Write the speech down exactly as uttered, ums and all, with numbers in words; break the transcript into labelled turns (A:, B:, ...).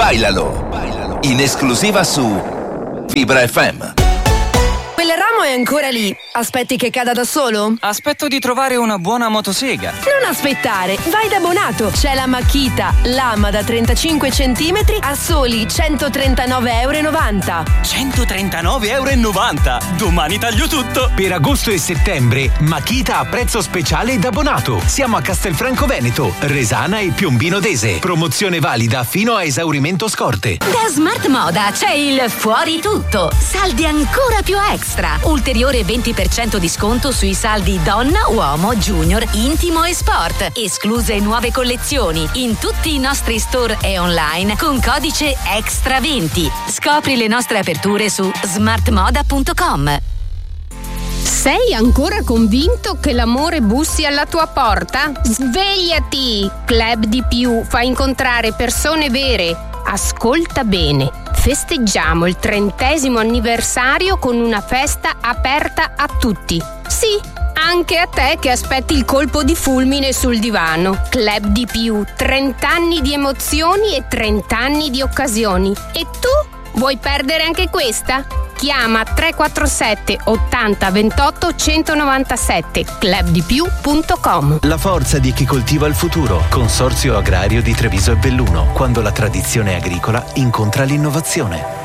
A: Bailalo, in esclusiva su Vibra F M.
B: Quel ramo è ancora lì. Aspetti che cada da solo?
C: Aspetto di trovare una buona motosega.
B: Non aspettare, vai da Bonato. C'è la Makita lama da trentacinque centimetri a soli centotrentanove e novanta euro.
C: centotrentanove e novanta euro. Domani taglio tutto.
D: Per agosto e settembre, Makita a prezzo speciale da Bonato. Siamo a Castelfranco Veneto, Resana e Piombino Dese. Promozione valida fino a esaurimento scorte.
E: Da Smart Moda c'è il fuori tutto. Saldi ancora più extra. Ulteriore venti per cento di sconto sui saldi donna, uomo, junior, intimo e sport. Escluse nuove collezioni in tutti i nostri store e online con codice extra venti. Scopri le nostre aperture su smart moda punto com.
F: Sei ancora convinto che l'amore bussi alla tua porta? Svegliati! Club di Più fa incontrare persone vere. Ascolta bene. Festeggiamo il trentesimo anniversario con una festa aperta a tutti. Sì, anche a te che aspetti il colpo di fulmine sul divano. Club di Più, trenta anni di emozioni e trenta anni di occasioni. E tu? Vuoi perdere anche questa? Chiama tre quattro sette ottanta ventotto centonovantasette club di più punto com.
G: La forza di chi coltiva il futuro. Consorzio Agrario di Treviso e Belluno. Quando la tradizione agricola incontra l'innovazione.